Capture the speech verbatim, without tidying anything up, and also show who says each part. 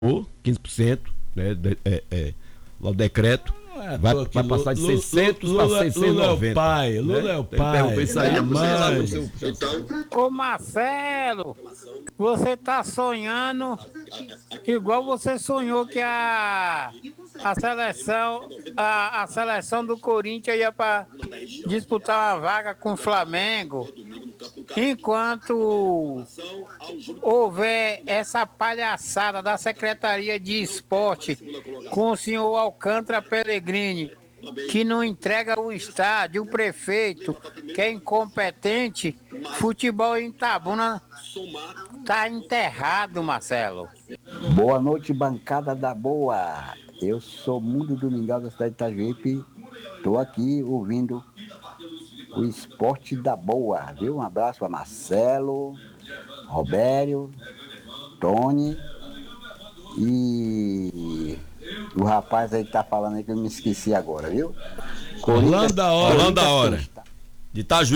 Speaker 1: quinze por cento, né? De, é, é, lá o decreto
Speaker 2: é
Speaker 1: vai, vai passar de seiscentos para seiscentos e noventa.
Speaker 2: Lula é o pai, Lula é o pai.
Speaker 1: Isso aí,
Speaker 2: é
Speaker 1: mãe.
Speaker 3: Ô Marcelo, você tá sonhando igual você sonhou que a, a seleção a, a seleção do Corinthians ia para disputar uma vaga com o Flamengo. Enquanto houver essa palhaçada da Secretaria de Esporte com o senhor Alcântara Pellegrini, que não entrega o estádio, o prefeito, que é incompetente, futebol em Itabuna tá enterrado, Marcelo.
Speaker 4: Boa noite, bancada da boa. Eu sou Mundo Domingão da cidade de Itajuípe. Estou aqui ouvindo o esporte da boa, viu? Um abraço para Marcelo, Robério, Tony e o rapaz aí que tá falando aí que eu me esqueci agora, viu?
Speaker 2: Orlando da hora.
Speaker 1: Orlando da hora. De Itajuípe.